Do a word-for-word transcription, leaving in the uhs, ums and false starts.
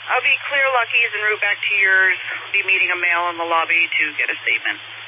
I'll be clear Lucky's en route back to yours. Be meeting a male in the lobby to get a statement.